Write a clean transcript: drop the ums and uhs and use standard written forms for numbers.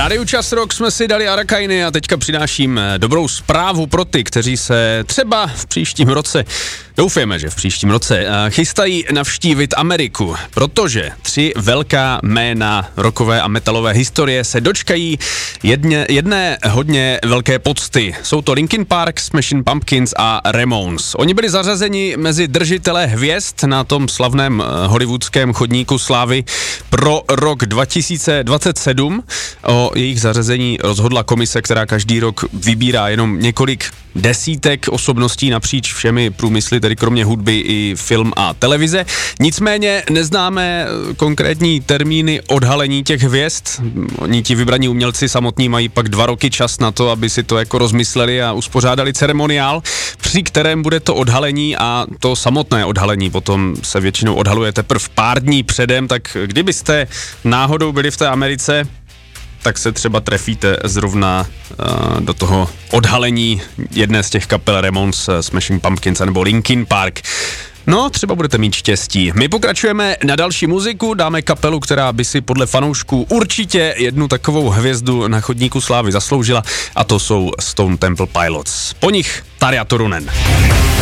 Rádiu Čas Rock jsme si dali Arakainy a teďka přináším dobrou zprávu pro ty, kteří se třeba v příštím roce, doufejme, že v příštím roce, chystají navštívit Ameriku, protože 3 velká jména rockové a metalové historie se dočkají jedné hodně velké pocty. Jsou to Linkin Park, Smashing Pumpkins a Ramones. Oni byli zařazeni mezi držitele hvězd na tom slavném hollywoodském chodníku slávy pro rok 2027. O jejich zařazení rozhodla komise, která každý rok vybírá jenom několik desítek osobností napříč všemi průmysly, tedy kromě hudby i film a televize. Nicméně neznáme konkrétní termíny odhalení těch hvězd. Oni ti vybraní umělci samotní mají pak 2 roky čas na to, aby si to jako rozmysleli a uspořádali ceremoniál, při kterém bude to odhalení a to samotné odhalení potom se většinou odhaluje teprve pár dní předem, tak kdybyste náhodou byli v té Americe, tak se třeba trefíte zrovna do toho odhalení jedné z těch kapel Ramones, Smashing Pumpkins nebo Linkin Park. No, třeba budete mít štěstí. My pokračujeme na další muziku, dáme kapelu, která by si podle fanoušků určitě jednu takovou hvězdu na chodníku slávy zasloužila, a to jsou Stone Temple Pilots. Po nich Tarja Turunen.